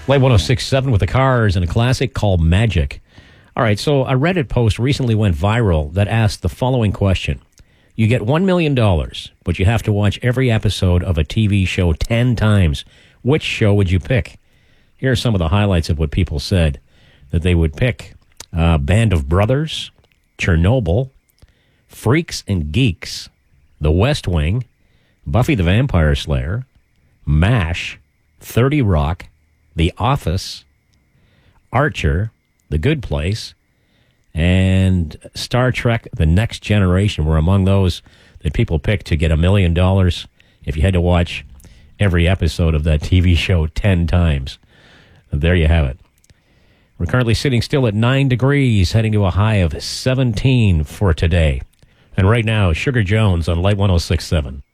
Light 106.7 with the Cars and a classic called Magic. All right, so a Reddit post recently went viral that asked the following question. You get $1 million, but you have to watch every episode of a TV show 10 times. Which show would you pick? Here are some of the highlights of what people said that they would pick. Band of Brothers, Chernobyl, Freaks and Geeks, The West Wing, Buffy the Vampire Slayer, MASH, 30 Rock, The Office, Archer, The Good Place, and Star Trek The Next Generation were among those that people picked to get $1 million if you had to watch every episode of that TV show 10 times. There you have it. We're currently sitting still at 9 degrees, heading to a high of 17 for today. And right now, Sugar Jones on Light 106.7.